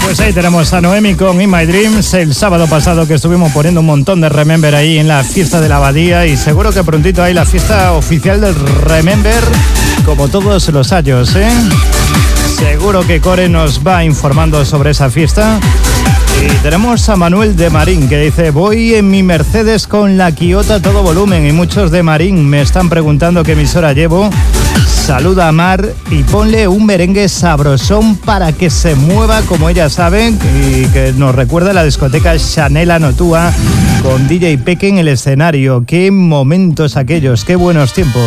Pues ahí tenemos a Noemi con In My Dreams. El sábado pasado que estuvimos poniendo un montón de Remember ahí en la fiesta de la Abadía, y seguro que prontito hay la fiesta oficial del Remember, como todos los años, ¿eh? Seguro que Core nos va informando sobre esa fiesta. Y tenemos a Manuel de Marín que dice: voy en mi Mercedes con la Quiota a todo volumen, y muchos de Marín me están preguntando qué emisora llevo. Saluda a Mar y ponle un merengue sabrosón para que se mueva, como ella sabe, y que nos recuerda la discoteca Chanel Anotua con DJ Peque en el escenario. Qué momentos aquellos, qué buenos tiempos.